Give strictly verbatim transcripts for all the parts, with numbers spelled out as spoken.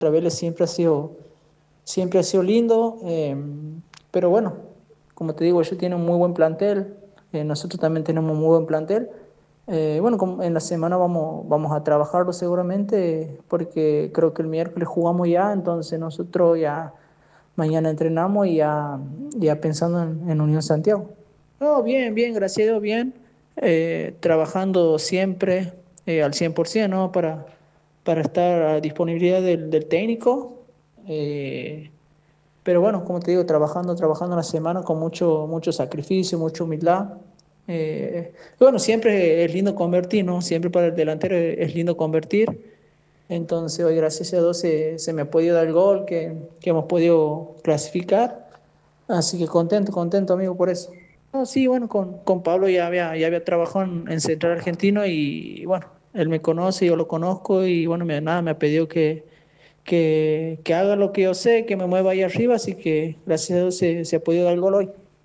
Vélez siempre ha sido, siempre ha sido lindo, eh, pero bueno, como te digo, ellos tienen un muy buen plantel, eh, nosotros también tenemos un muy buen plantel. Eh, bueno, como en la semana vamos, vamos a trabajarlo seguramente, porque creo que el miércoles jugamos ya, entonces nosotros ya mañana entrenamos y ya, ya pensando en, en Unión Santiago. No, bien, bien, gracias a Dios, bien. Eh, trabajando siempre eh, al cien por ciento, ¿no? Para, para estar a disponibilidad del, del técnico. Eh, pero bueno, como te digo, trabajando, trabajando la semana con mucho, mucho sacrificio, mucha humildad. Eh, y bueno, siempre es lindo convertir, ¿no? Siempre para el delantero es, es lindo convertir. Entonces hoy gracias a Dios se, se me ha podido dar el gol, que, que hemos podido clasificar. Así que contento, contento amigo por eso. No, sí, bueno, con, con Pablo ya había, ya había trabajado en, en Central Argentino y bueno, él me conoce, yo lo conozco y bueno, me, nada, me ha pedido que, que, que haga lo que yo sé, que me mueva ahí arriba, así que gracias a Dios se, se ha podido dar el gol hoy.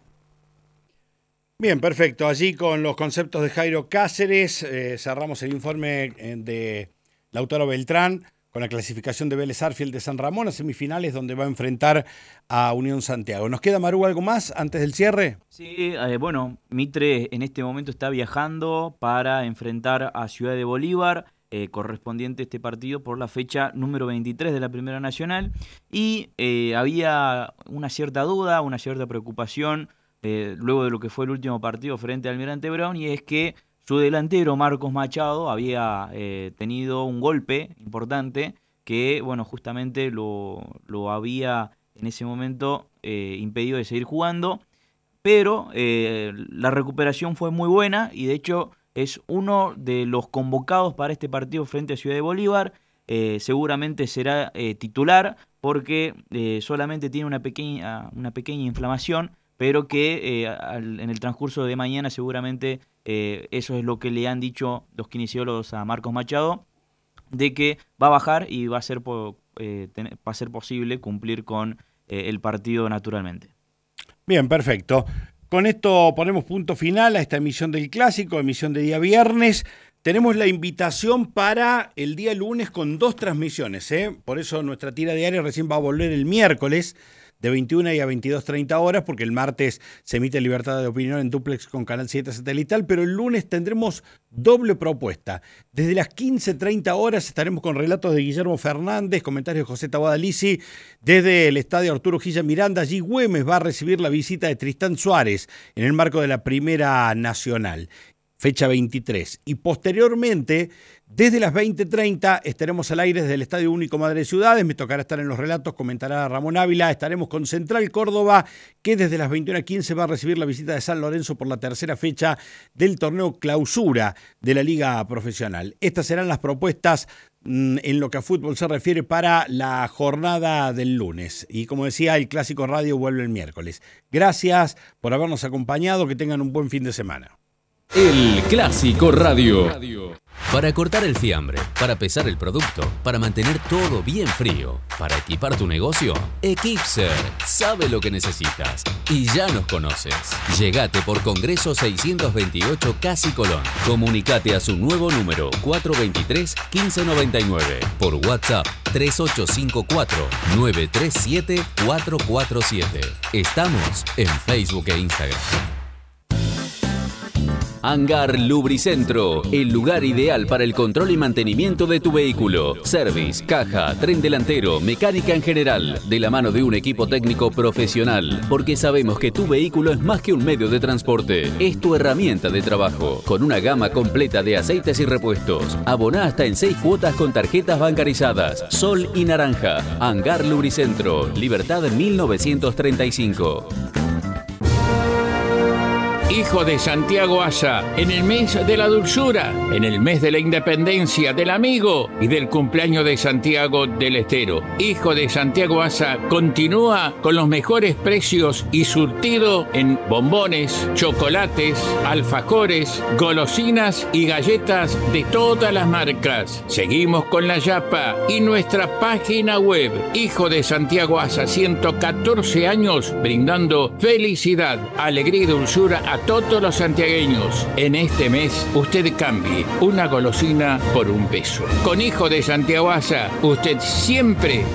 Bien, perfecto. Allí con los conceptos de Jairo Cáceres eh, cerramos el informe de Lautaro Beltrán con la clasificación de Vélez Sarsfield de San Ramón a semifinales donde va a enfrentar a Unión Santiago. ¿Nos queda, Maru, algo más antes del cierre? Sí, eh, bueno, Mitre en este momento está viajando para enfrentar a Ciudad de Bolívar, eh, correspondiente a este partido por la fecha número veintitrés de la Primera Nacional, y eh, había una cierta duda, una cierta preocupación eh, luego de lo que fue el último partido frente al Almirante Brown, y es que su delantero Marcos Machado había eh, tenido un golpe importante que, bueno, justamente lo, lo había en ese momento eh, impedido de seguir jugando, pero eh, la recuperación fue muy buena y de hecho es uno de los convocados para este partido frente a Ciudad de Bolívar. Eh, seguramente será eh, titular porque eh, solamente tiene una pequeña, una pequeña inflamación, pero que eh, al, en el transcurso de mañana seguramente eh, eso es lo que le han dicho los kinesiólogos a Marcos Machado, de que va a bajar y va a ser, po, eh, ten, va a ser posible cumplir con eh, el partido naturalmente. Bien, perfecto. Con esto ponemos punto final a esta emisión del Clásico, emisión de día viernes. Tenemos la invitación para el día lunes con dos transmisiones, ¿eh? Por eso nuestra tira diaria recién va a volver el miércoles de veintiuna y a veintidós treinta horas, porque el martes se emite Libertad de Opinión en dúplex con Canal siete Satelital, pero el lunes tendremos doble propuesta. Desde las quince treinta horas estaremos con relatos de Guillermo Fernández, comentarios de José Taboada Lisi. Desde el estadio Arturo Gilla Miranda, allí Güemes va a recibir la visita de Tristán Suárez en el marco de la Primera Nacional. Fecha veintitrés. Y posteriormente, desde las veinte treinta, estaremos al aire desde el Estadio Único Madre de Ciudades. Me tocará estar en los relatos, comentará Ramón Ávila. Estaremos con Central Córdoba, que desde las veintiuna quince va a recibir la visita de San Lorenzo por la tercera fecha del torneo Clausura de la Liga Profesional. Estas serán las propuestas mmm, en lo que a fútbol se refiere para la jornada del lunes. Y como decía, el Clásico Radio vuelve el miércoles. Gracias por habernos acompañado. Que tengan un buen fin de semana. El Clásico Radio. Para cortar el fiambre, para pesar el producto, para mantener todo bien frío, para equipar tu negocio, Equipser sabe lo que necesitas y ya nos conoces. Llegate por Congreso seiscientos veintiocho Casi Colón. Comunicate a su nuevo número cuatro dos tres, uno cinco nueve nueve, por WhatsApp tres ocho cinco cuatro, nueve tres siete, cuatro cuatro siete. Estamos en Facebook e Instagram. Hangar Lubricentro, el lugar ideal para el control y mantenimiento de tu vehículo. Service, caja, tren delantero, mecánica en general, de la mano de un equipo técnico profesional, porque sabemos que tu vehículo es más que un medio de transporte, es tu herramienta de trabajo. Con una gama completa de aceites y repuestos. Aboná hasta en seis cuotas con tarjetas bancarizadas, Sol y Naranja. Hangar Lubricentro, Libertad mil novecientos treinta y cinco. Hijo de Santiago Asa, en el mes de la dulzura, en el mes de la independencia, del amigo y del cumpleaños de Santiago del Estero. Hijo de Santiago Asa continúa con los mejores precios y surtido en bombones, chocolates, alfajores, golosinas y galletas de todas las marcas. Seguimos con la Yapa y nuestra página web. Hijo de Santiago Asa, ciento catorce años brindando felicidad, alegría y dulzura a todos los santiagueños. En este mes, usted cambie una golosina por un peso. Con Hijo de Santiago Asa, usted siempre